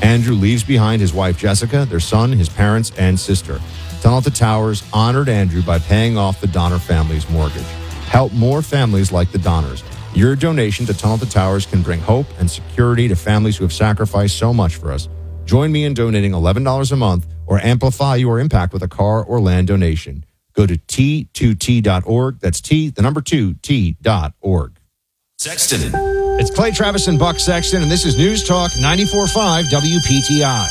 Andrew leaves behind his wife, Jessica, their son, his parents, and sister. Tunnel to Towers honored Andrew by paying off the Donner family's mortgage. Help more families like the Donners. Your donation to Tunnel to Towers can bring hope and security to families who have sacrificed so much for us. Join me in donating $11 a month or amplify your impact with a car or land donation. Go to T2T.org. That's T2T.org. Sexton. It's Clay Travis and Buck Sexton, and this is News Talk 94.5 WPTI.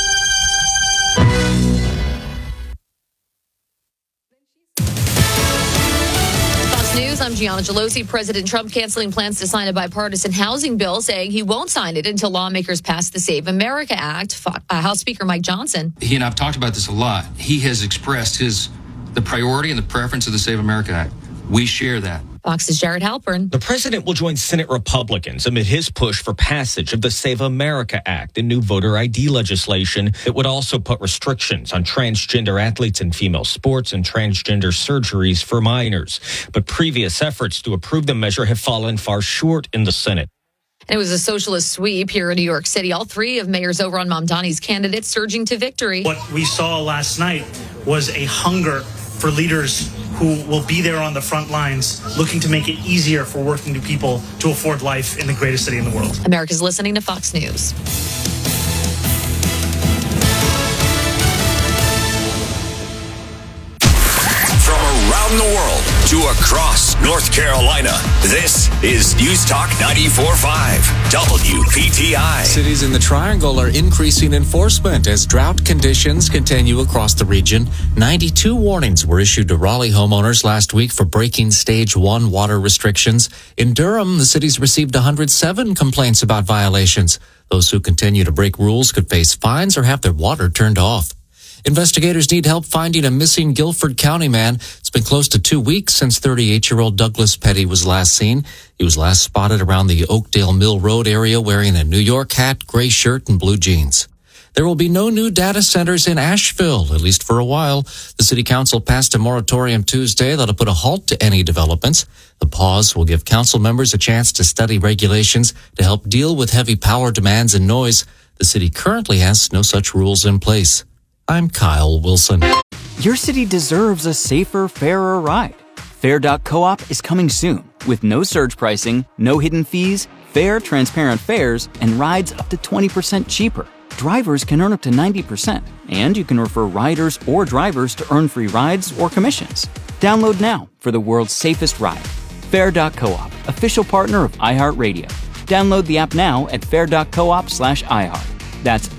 Fox News, I'm Gianna Gelosi. President Trump canceling plans to sign a bipartisan housing bill, saying he won't sign it until lawmakers pass the Save America Act. House Speaker Mike Johnson. He and I've talked about this a lot. He has expressed the priority and the preference of the Save America Act. We share that. Fox's Jared Halpern. The president will join Senate Republicans amid his push for passage of the Save America Act, a new voter ID legislation that would also put restrictions on transgender athletes in female sports and transgender surgeries for minors. But previous efforts to approve the measure have fallen far short in the Senate. And it was a socialist sweep here in New York City. All three of Mayor Zohran Mamdani's candidates surging to victory. What we saw last night was a hunger for leaders who will be there on the front lines, looking to make it easier for working people to afford life in the greatest city in the world. America's listening to Fox News. From around the world to across North Carolina, this is News Talk 94.5 WPTI. Cities in the Triangle are increasing enforcement as drought conditions continue across the region. 92 warnings were issued to Raleigh homeowners last week for breaking Stage 1 water restrictions. In Durham, the city's received 107 complaints about violations. Those who continue to break rules could face fines or have their water turned off. Investigators need help finding a missing Guilford County man. It's been close to 2 weeks since 38-year-old Douglas Petty was last seen. He was last spotted around the Oakdale Mill Road area wearing a New York hat, gray shirt, and blue jeans. There will be no new data centers in Asheville, at least for a while. The city council passed a moratorium Tuesday that'll put a halt to any developments. The pause will give council members a chance to study regulations to help deal with heavy power demands and noise. The city currently has no such rules in place. I'm Kyle Wilson. Your city deserves a safer, fairer ride. Fair.coop is coming soon with no surge pricing, no hidden fees, fair, transparent fares, and rides up to 20% cheaper. Drivers can earn up to 90%, and you can refer riders or drivers to earn free rides or commissions. Download now for the world's safest ride. Fair.coop, official partner of iHeartRadio. Download the app now at fair.coop/iHeart. That's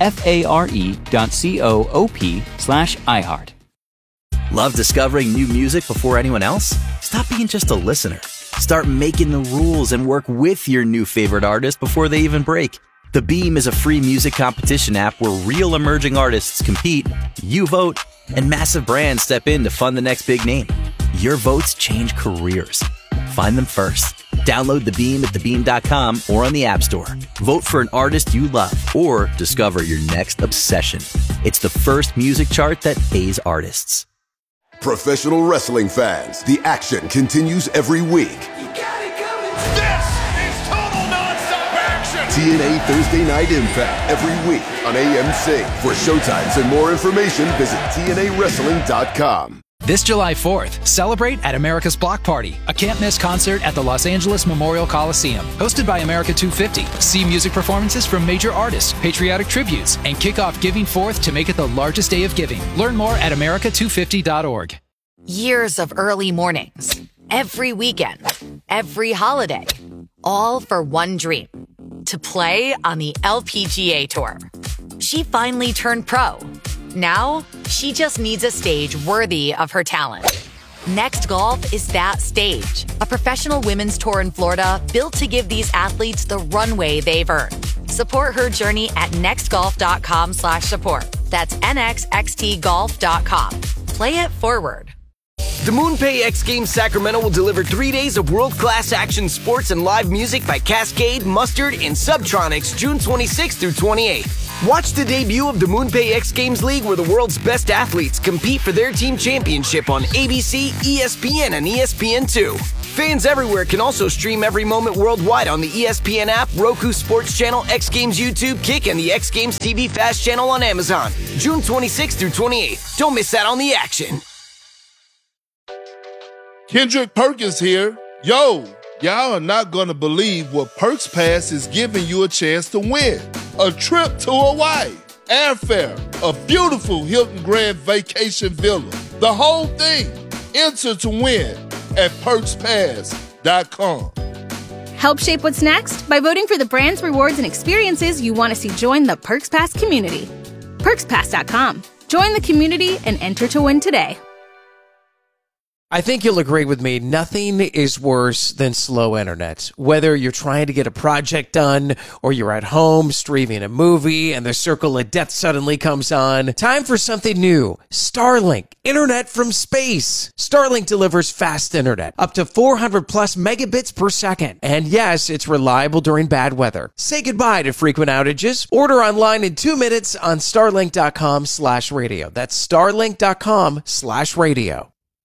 FARE.coop/iHeart. Love discovering new music before anyone else? Stop being just a listener. Start making the rules and work with your new favorite artist before they even break. The Beam is a free music competition app where real emerging artists compete, you vote, and massive brands step in to fund the next big name. Your votes change careers. Find them first. Download The Beam at thebeam.com or on the App Store. Vote for an artist you love or discover your next obsession. It's the first music chart that pays artists. Professional wrestling fans, the action continues every week. This is total non-stop action! TNA Thursday Night Impact every week on AMC. For showtimes and more information, visit TNAWrestling.com. This July 4th, celebrate at America's Block Party, a can't-miss concert at the Los Angeles Memorial Coliseum. Hosted by America 250. See music performances from major artists, patriotic tributes, and kick off Giving Forth to make it the largest day of giving. Learn more at America250.org. Years of early mornings, every weekend, every holiday, all for one dream, to play on the LPGA Tour. She finally turned pro. Now, she just needs a stage worthy of her talent. Next Golf is that stage. A professional women's tour in Florida built to give these athletes the runway they've earned. Support her journey at nextgolf.com/support. That's nxxtgolf.com. Play it forward. The MoonPay X Games Sacramento will deliver 3 days of world-class action sports and live music by Cascade, Mustard, and Subtronics June 26th through 28th. Watch the debut of the MoonPay X Games League where the world's best athletes compete for their team championship on ABC, ESPN, and ESPN2. Fans everywhere can also stream every moment worldwide on the ESPN app, Roku Sports Channel, X Games YouTube, Kick, and the X Games TV Fast Channel on Amazon. June 26th through 28th. Don't miss out on the action. Kendrick Perkins here. Yo, y'all are not going to believe what Perks Pass is giving you a chance to win. A trip to Hawaii, airfare, a beautiful Hilton Grand Vacation Villa. The whole thing. Enter to win at PerksPass.com. Help shape what's next by voting for the brands, rewards, and experiences you want to see join the Perks Pass community. PerksPass.com. Join the community and enter to win today. I think you'll agree with me, nothing is worse than slow internet. Whether you're trying to get a project done or you're at home streaming a movie and the circle of death suddenly comes on, time for something new. Starlink, internet from space. Starlink delivers fast internet, up to 400 plus megabits per second. And yes, it's reliable during bad weather. Say goodbye to frequent outages. Order online in 2 minutes on starlink.com/radio. That's starlink.com/radio.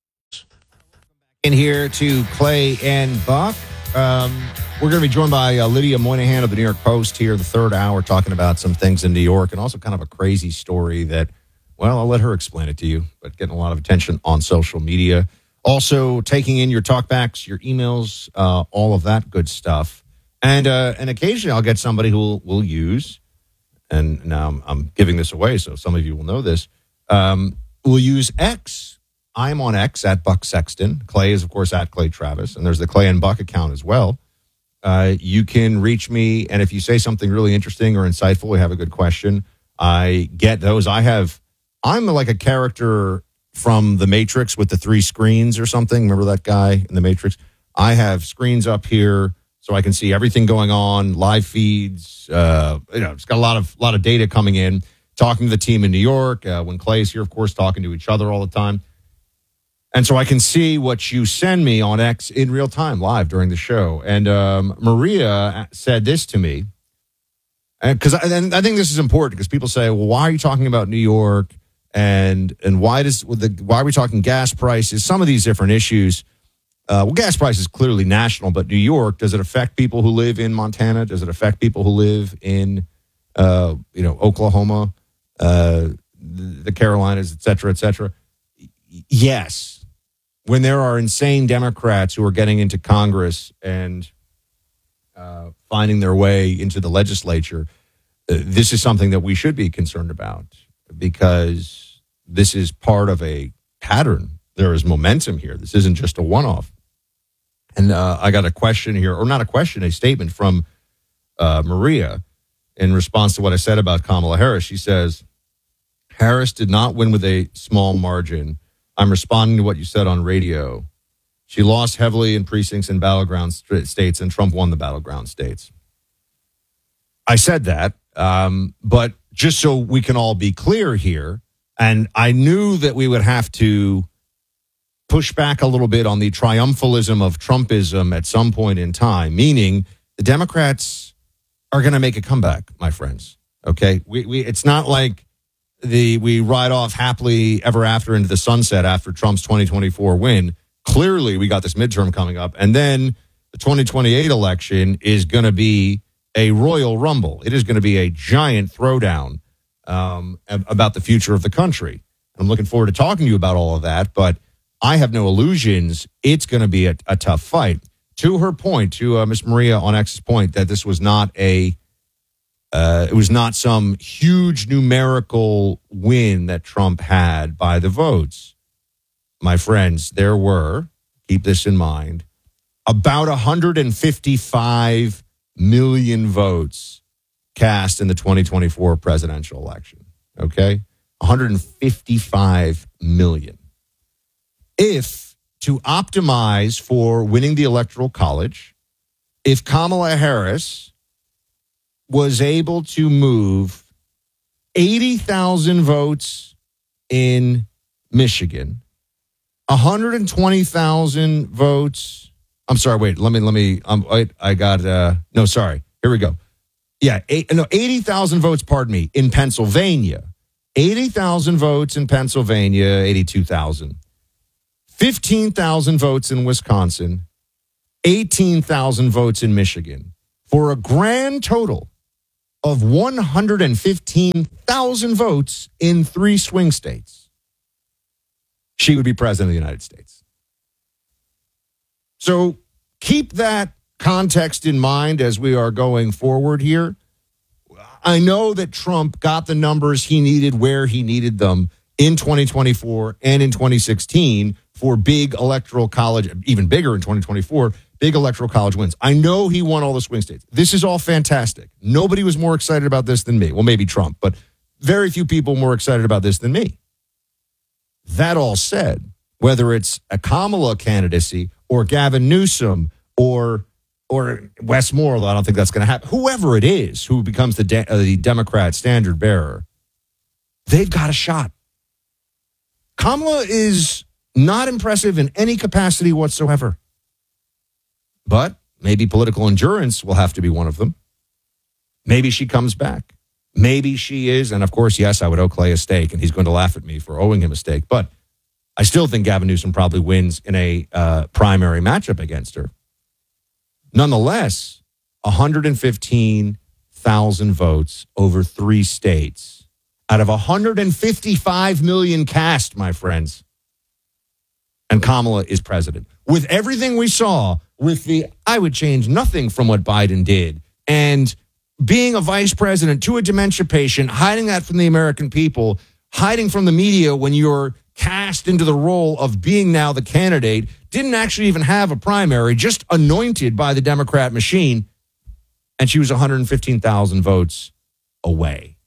In here to Clay and Buck. We're going to be joined by Lydia Moynihan of the New York Post here, the third hour, talking about some things in New York and also kind of a crazy story that, well, I'll let her explain it to you, but getting a lot of attention on social media. Also taking in your talkbacks, your emails, all of that good stuff. And occasionally I'll get somebody who will use, and now I'm giving this away, so some of you will know this, will use X. I'm on X at Buck Sexton. Clay is, of course, at Clay Travis. And there's the Clay and Buck account as well. You can reach me, and if you say something really interesting or insightful, we have a good question, I get those. I'm like a character from The Matrix with the 3 screens or something. Remember that guy in The Matrix? I have screens up here so I can see everything going on, live feeds. It's got a lot of data coming in, talking to the team in New York. When Clay's here, of course, talking to each other all the time. And so I can see what you send me on X in real time, live during the show. And Maria said this to me, because I think this is important because people say, well, why are you talking about New York? And why are we talking gas prices? Some of these different issues. Gas prices is clearly national, but New York, does it affect people who live in Montana? Does it affect people who live in Oklahoma, the Carolinas, et cetera, et cetera? Yes. When there are insane Democrats who are getting into Congress and finding their way into the legislature, this is something that we should be concerned about because this is part of a pattern. There is momentum here. This isn't just a one-off. And I got a question here, or not a question, a statement from Maria in response to what I said about Kamala Harris. She says, Harris did not win with a small margin. I'm responding to what you said on radio. She lost heavily in precincts in battleground states, and Trump won the battleground states. I said that, but just so we can all be clear here, and I knew that we would have to push back a little bit on the triumphalism of Trumpism at some point in time, meaning the Democrats are going to make a comeback, my friends. Okay? It's not like we ride off happily ever after into the sunset after Trump's 2024 win. Clearly, we got this midterm coming up. And then the 2028 election is going to be a royal rumble. It is going to be a giant throwdown about the future of the country. I'm looking forward to talking to you about all of that, but I have no illusions. It's going to be a tough fight. To her point, to Miss Maria on X's point, that this was not it was not some huge numerical win that Trump had by the votes. My friends, there were, keep this in mind, about 155 million votes cast in the 2024 presidential election. Okay? 155 million. If, to optimize for winning the Electoral College, if Kamala Harris was able to move 80,000 votes in Michigan, 120,000 votes. I'm sorry, wait, let me, I got, no, sorry, here we go. Yeah, 80,000 votes, pardon me, in Pennsylvania. 80,000 votes in Pennsylvania, 82,000. 15,000 votes in Wisconsin, 18,000 votes in Michigan, for a grand total of 115,000 votes in 3 swing states, she would be president of the United States. So keep that context in mind as we are going forward here. I know that Trump got the numbers he needed where he needed them in 2024 and in 2016 for big electoral college, even bigger in 2024, big electoral college wins. I know he won all the swing states. This is all fantastic. Nobody was more excited about this than me. Well, maybe Trump, but very few people more excited about this than me. That all said, whether it's a Kamala candidacy or Gavin Newsom or Wes Moore, although I don't think that's going to happen, whoever it is who becomes the Democrat standard bearer, they've got a shot. Kamala is not impressive in any capacity whatsoever. But maybe political endurance will have to be one of them. Maybe she comes back. Maybe she is. And of course, yes, I would owe Clay a steak, and he's going to laugh at me for owing him a steak. But I still think Gavin Newsom probably wins in a primary matchup against her. Nonetheless, 115,000 votes over 3 states out of 155 million cast, my friends. And Kamala is president. With everything we saw, I would change nothing from what Biden did. And being a vice president to a dementia patient, hiding that from the American people, hiding from the media when you're cast into the role of being now the candidate, didn't actually even have a primary, just anointed by the Democrat machine. And she was 115,000 votes away.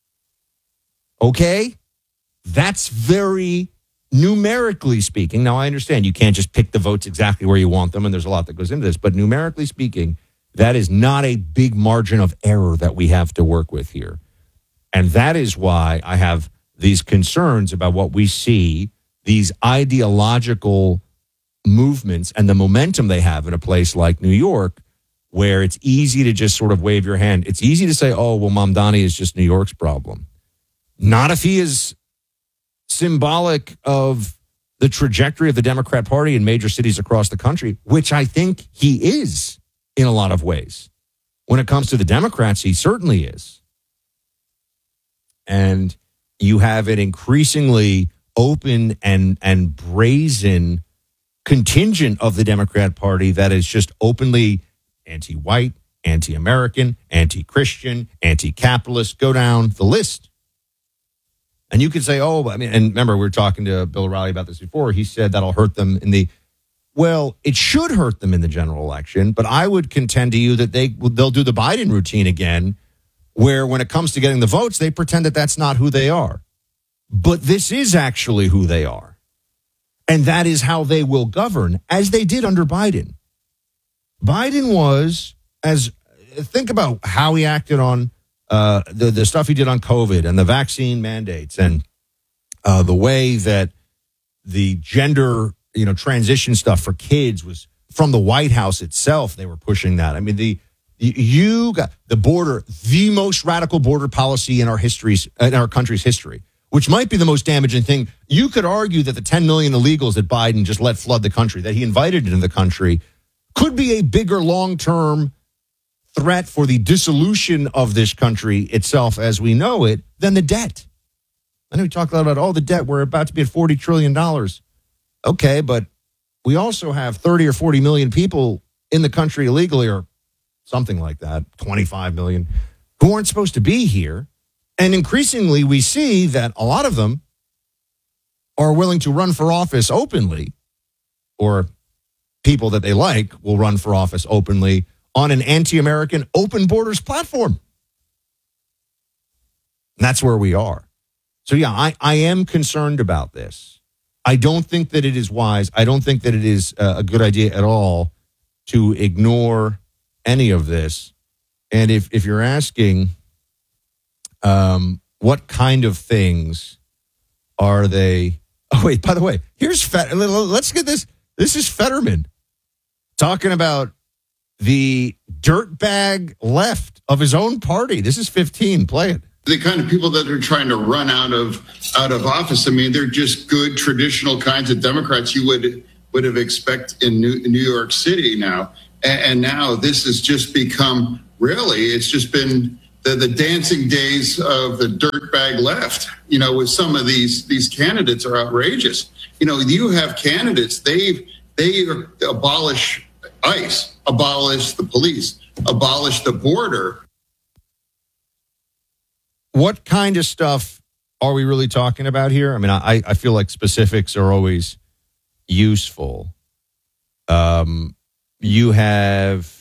Okay? That's very numerically speaking. Now, I understand you can't just pick the votes exactly where you want them, and there's a lot that goes into this. But numerically speaking, that is not a big margin of error that we have to work with here. And that is why I have these concerns about what we see, these ideological movements and the momentum they have in a place like New York, where it's easy to just sort of wave your hand. It's easy to say, oh, well, Mamdani is just New York's problem. Not if he is symbolic of the trajectory of the Democrat Party in major cities across the country, which I think he is in a lot of ways. When it comes to the Democrats, he certainly is. And you have an increasingly open and brazen contingent of the Democrat Party that is just openly anti-white, anti-American, anti-Christian, anti-capitalist. Go down the list. And you could say, oh, I mean, and remember, we were talking to Bill O'Reilly about this before. He said that'll hurt them well, it should hurt them in the general election, but I would contend to you that they'll do the Biden routine again, where when it comes to getting the votes, they pretend that that's not who they are. But this is actually who they are. And that is how they will govern, as they did under Biden. Biden was, think about how he acted on the stuff he did on COVID and the vaccine mandates and the way that the gender, transition stuff for kids was from the White House itself. They were pushing that. I mean, you got the border, the most radical border policy in our country's history, which might be the most damaging thing. You could argue that the 10 million illegals that Biden just let flood the country, that he invited into the country, could be a bigger long-term threat for the dissolution of this country itself as we know it than the debt. I know we talked a lot about, the debt. We're about to be at $40 trillion. Okay, but we also have 30 or 40 million people in the country illegally, or something like that, 25 million, who aren't supposed to be here. And increasingly, we see that a lot of them are willing to run for office openly, or people that they like will run for office openly on an anti-American open borders platform. And that's where we are. So, yeah, I am concerned about this. I don't think that it is wise. I don't think that it is a good idea at all to ignore any of this. And if you're asking what kind of things are they? Oh, wait, by the way, let's get this. This is Fetterman talking about the dirtbag left of his own party. This is 15. Play it. The kind of people that are trying to run out of office. I mean, they're just good, traditional kinds of Democrats you would would have expected in New York City now. And now this has just become, really, it's just been the dancing days of the dirtbag left, with some of these candidates are outrageous. You have candidates, they abolish ICE, abolish the police, abolish the border. What kind of stuff are we really talking about here? I mean, I feel like specifics are always useful. You have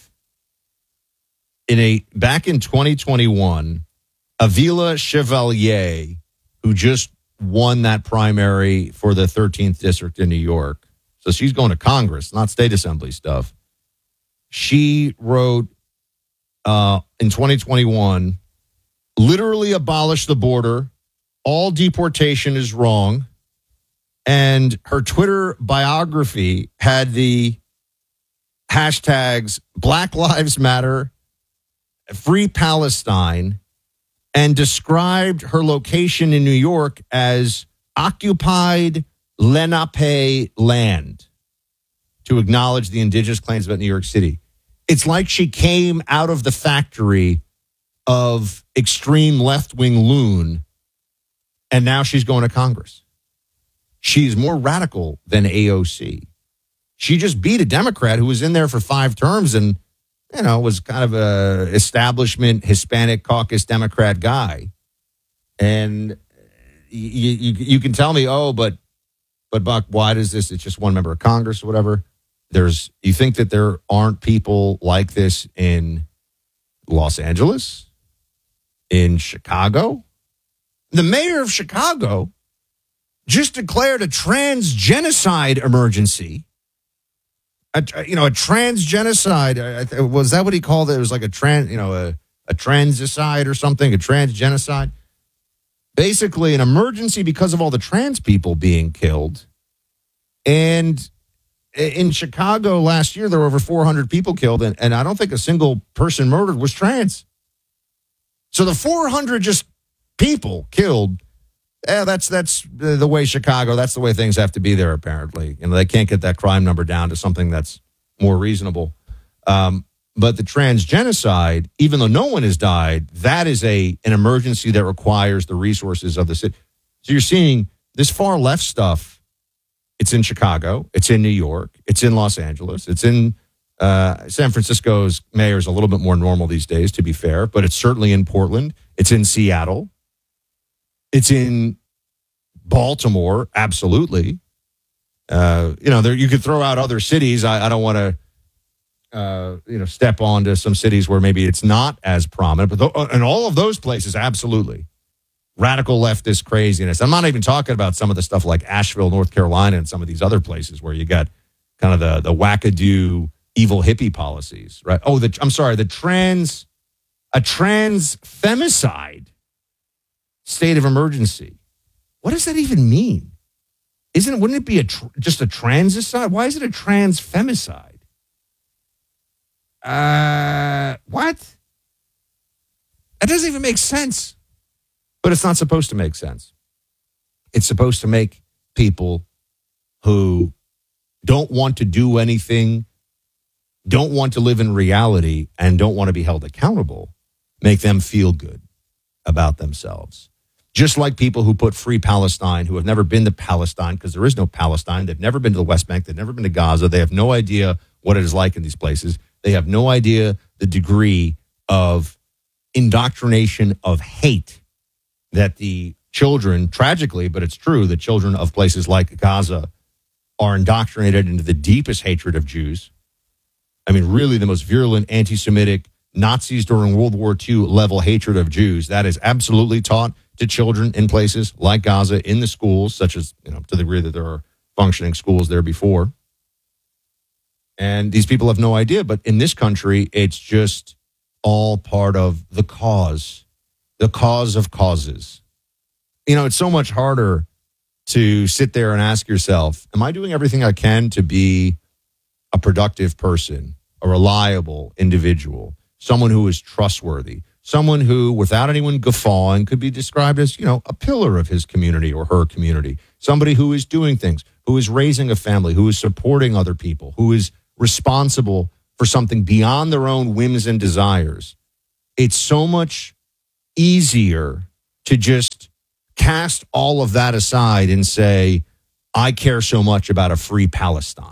back in 2021, Avila Chevalier, who just won that primary for the 13th district in New York. So she's going to Congress, not state assembly stuff. She wrote in 2021, literally abolish the border. All deportation is wrong. And her Twitter biography had the hashtags Black Lives Matter, Free Palestine, and described her location in New York as occupied Lenape land to acknowledge the indigenous claims about New York City. It's like she came out of the factory of extreme left-wing loon, and now she's going to Congress. She's more radical than AOC. She just beat a Democrat who was in there for 5 terms and, was kind of a establishment Hispanic caucus Democrat guy. And you can tell me, but Buck, why does this? It's just one member of Congress or whatever. You think that there aren't people like this in Los Angeles, in Chicago? The mayor of Chicago just declared a trans genocide emergency. A trans genocide. Was that what he called it? It was like a transicide or something, a trans genocide. Basically, an emergency because of all the trans people being killed. And in Chicago last year, there were over 400 people killed, and I don't think a single person murdered was trans. So the 400 just people killed. That's the way Chicago, that's the way things have to be there, apparently. They can't get that crime number down to something that's more reasonable. But the trans genocide, even though no one has died, that is an emergency that requires the resources of the city. So you're seeing this far left stuff. It's in Chicago. It's in New York. It's in Los Angeles. It's in San Francisco's mayor is a little bit more normal these days, to be fair, but it's certainly in Portland. It's in Seattle. It's in Baltimore, absolutely. You could throw out other cities. I don't want to, step onto some cities where maybe it's not as prominent, but in all of those places, absolutely. Radical leftist craziness. I'm not even talking about some of the stuff like Asheville, North Carolina, and some of these other places where you got kind of the wackadoo evil hippie policies, right? Oh, a trans femicide state of emergency. What does that even mean? Wouldn't it be just a transicide? Why is it a trans femicide? What? That doesn't even make sense. But it's not supposed to make sense. It's supposed to make people who don't want to do anything, don't want to live in reality, and don't want to be held accountable, make them feel good about themselves. Just like people who put Free Palestine, who have never been to Palestine, because there is no Palestine. They've never been to the West Bank. They've never been to Gaza. They have no idea what it is like in these places. They have no idea the degree of indoctrination of hate that the children, tragically, but it's true, the children of places like Gaza are indoctrinated into the deepest hatred of Jews. I mean, really the most virulent anti-Semitic Nazis during World War II level hatred of Jews. That is absolutely taught to children in places like Gaza, in the schools, such as, to the degree that there are functioning schools there before. And these people have no idea. But in this country, it's just all part of the cause of causes. It's so much harder to sit there and ask yourself, am I doing everything I can to be a productive person, a reliable individual, someone who is trustworthy, someone who, without anyone guffawing, could be described as, a pillar of his community or her community, somebody who is doing things, who is raising a family, who is supporting other people, who is responsible for something beyond their own whims and desires, it's so much easier to just cast all of that aside and say, I care so much about a free Palestine.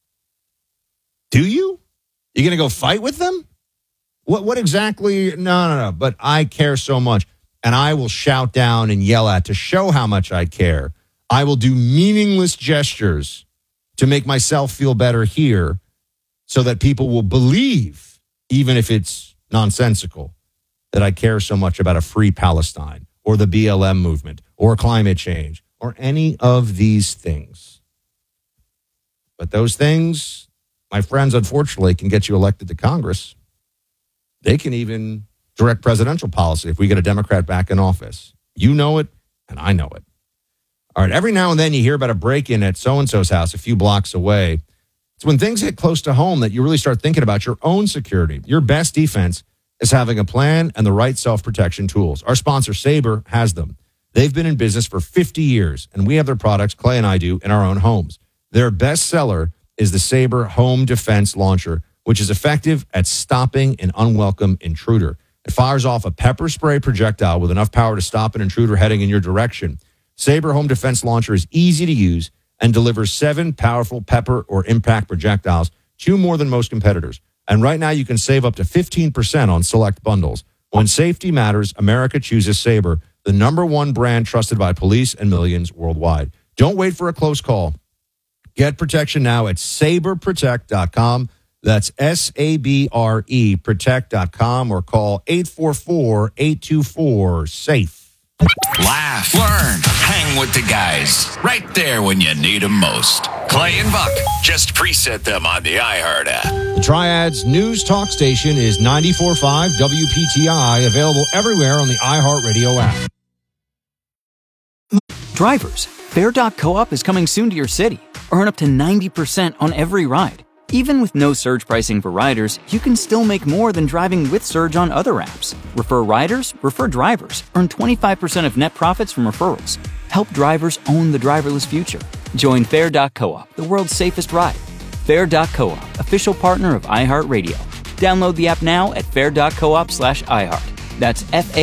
Do you? You going to go fight with them? What exactly? No. But I care so much. And I will shout down and yell at to show how much I care. I will do meaningless gestures to make myself feel better here so that people will believe, even if it's nonsensical, that I care so much about a free Palestine or the BLM movement or climate change or any of these things. But those things, my friends, unfortunately, can get you elected to Congress. They can even direct presidential policy if we get a Democrat back in office. You know it, and I know it. All right, every now and then you hear about a break-in at so-and-so's house a few blocks away. It's when things hit close to home that you really start thinking about your own security. Your best defense is having a plan and the right self-protection tools. Our sponsor, Sabre, has them. They've been in business for 50 years, and we have their products, Clay and I do, in our own homes. Their best seller is the Sabre Home Defense Launcher, which is effective at stopping an unwelcome intruder. It fires off a pepper spray projectile with enough power to stop an intruder heading in your direction. Sabre Home Defense Launcher is easy to use and delivers 7 powerful pepper or impact projectiles, 2 more than most competitors. And right now you can save up to 15% on select bundles. When safety matters, America chooses Sabre, the #1 brand trusted by police and millions worldwide. Don't wait for a close call. Get protection now at saberprotect.com. That's SABRE protect.com or call 844-824-SAFE. Laugh, learn, hang with the guys. Right there when you need them most. Clay and Buck. Just preset them on the iHeart app. The Triad's news talk station is 94.5 WPTI, available everywhere on the iHeartRadio app. Drivers, Fair.coop is coming soon to your city. Earn up to 90% on every ride. Even with no surge pricing for riders, you can still make more than driving with surge on other apps. Refer riders, refer drivers. Earn 25% of net profits from referrals. Help drivers own the driverless future. Join Fair.coop, the world's safest ride. Fair.coop, official partner of iHeartRadio. Download the app now at fair.coop/iHeart. That's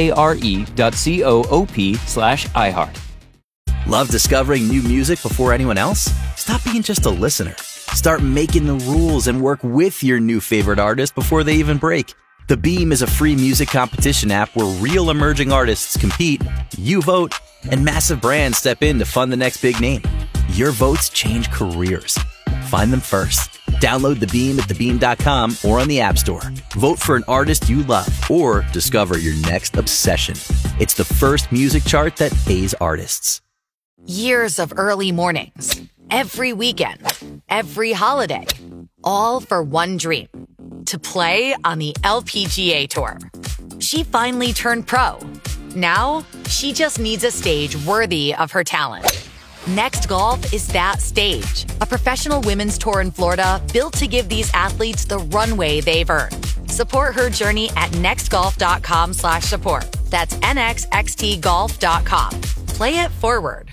FARE.coop/iHeart. Love discovering new music before anyone else? Stop being just a listener. Start making the rules and work with your new favorite artist before they even break. The Beam is a free music competition app where real emerging artists compete, you vote, and massive brands step in to fund the next big name. Your votes change careers. Find them first. Download The Beam at thebeam.com or on the App Store. Vote for an artist you love or discover your next obsession. It's the first music chart that pays artists. Years of early mornings, every weekend, every holiday, all for one dream, to play on the LPGA Tour. She finally turned pro. Now, she just needs a stage worthy of her talent. Next Golf is that stage, a professional women's tour in Florida built to give these athletes the runway they've earned. Support her journey at nextgolf.com/support. That's nxxtgolf.com. Play it forward.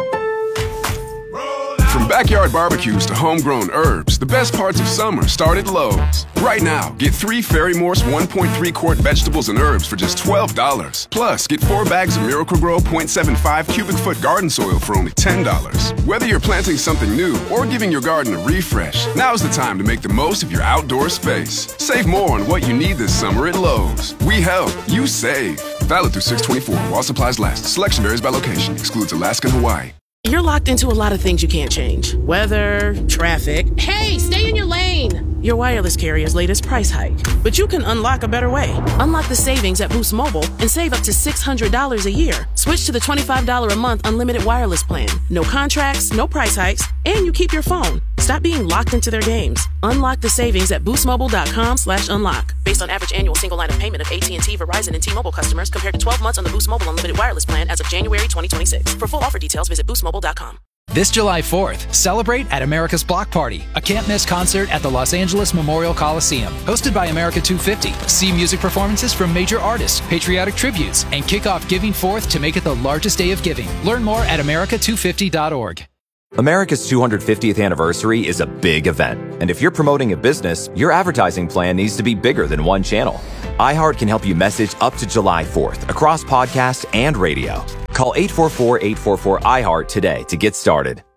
From backyard barbecues to homegrown herbs, the best parts of summer start at Lowe's. Right now, get 3 Ferry Morse 1.3 quart vegetables and herbs for just $12. Plus, get 4 bags of Miracle-Gro 0.75 cubic foot garden soil for only $10. Whether you're planting something new or giving your garden a refresh, now's the time to make the most of your outdoor space. Save more on what you need this summer at Lowe's. We help, you save. Valid through 6/24 while supplies last. Selection varies by location. Excludes Alaska and Hawaii. You're locked into a lot of things you can't change. Weather, traffic. Hey, stay in your lane! Your wireless carrier's latest price hike. But you can unlock a better way. Unlock the savings at Boost Mobile and save up to $600 a year. Switch to the $25 a month unlimited wireless plan. No contracts, no price hikes, and you keep your phone. Stop being locked into their games. Unlock the savings at boostmobile.com/unlock. Based on average annual single line of payment of AT&T, Verizon, and T-Mobile customers compared to 12 months on the Boost Mobile unlimited wireless plan as of January 2026. For full offer details, visit boostmobile.com. This July 4th, celebrate at America's Block Party, a can't-miss concert at the Los Angeles Memorial Coliseum. Hosted by America 250. See music performances from major artists, patriotic tributes, and kick off Giving Forth to make it the largest day of giving. Learn more at america250.org. America's 250th anniversary is a big event, and if you're promoting a business, your advertising plan needs to be bigger than one channel. iHeart can help you message up to July 4th across podcast and radio. Call 844-844-iHeart today to get started.